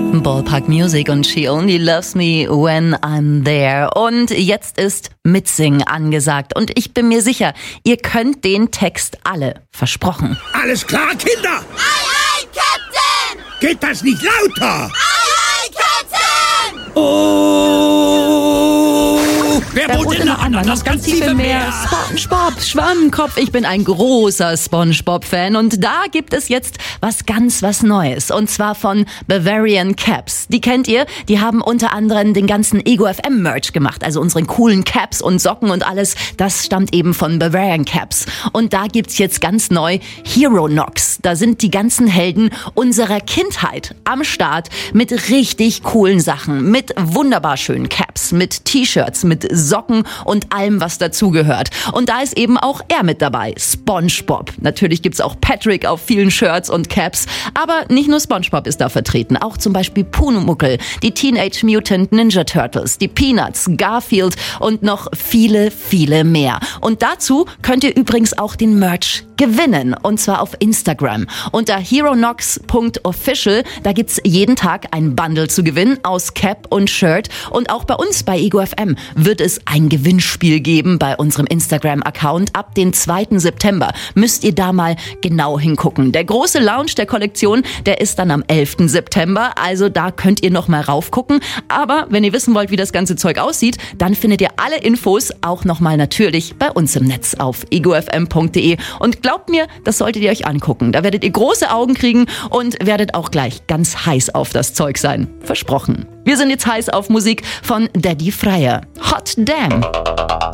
Ballpark Music und She Only Loves Me When I'm There. Und jetzt ist Mitsingen angesagt. Und ich bin mir sicher, ihr könnt den Text alle. Versprochen. Alles klar, Kinder? Aye, aye, Captain! Geht das nicht lauter? Aye, aye, Captain! Oh! Wer wohnt in der Ananas ganz tief im Meer? SpongeBob, Schwammkopf. Ich bin ein großer SpongeBob-Fan und da gibt es jetzt was Neues. Und zwar von Bavarian Caps. Die kennt ihr? Die haben unter anderem den ganzen Ego FM Merch gemacht. Also unseren coolen Caps und Socken und alles. Das stammt eben von Bavarian Caps. Und da gibt's jetzt ganz neu Hero Knocks. Da sind die ganzen Helden unserer Kindheit am Start mit richtig coolen Sachen. Mit wunderbar schönen Caps, mit T-Shirts, mit Socken und allem, was dazugehört. Und da ist eben auch er mit dabei, SpongeBob. Natürlich gibt's auch Patrick auf vielen Shirts und Caps, aber nicht nur SpongeBob ist da vertreten, auch zum Beispiel Pumuckl, die Teenage Mutant Ninja Turtles, die Peanuts, Garfield und noch viele, viele mehr. Und dazu könnt ihr übrigens auch den Merch gewinnen, und zwar auf Instagram. Unter heronox.official, da gibt's jeden Tag ein Bundle zu gewinnen aus Cap und Shirt. Und auch bei uns bei Ego FM wird es ein Gewinnspiel geben bei unserem Instagram-Account. Ab den 2. September müsst ihr da mal genau hingucken. Der große Launch der Kollektion, der ist dann am 11. September, also da könnt ihr noch mal raufgucken. Aber wenn ihr wissen wollt, wie das ganze Zeug aussieht, dann findet ihr alle Infos auch noch mal natürlich bei uns im Netz auf egofm.de. Und glaubt mir, das solltet ihr euch angucken. Da werdet ihr große Augen kriegen und werdet auch gleich ganz heiß auf das Zeug sein. Versprochen. Wir sind jetzt heiß auf Musik von Daddy Freyr. Hot Damn.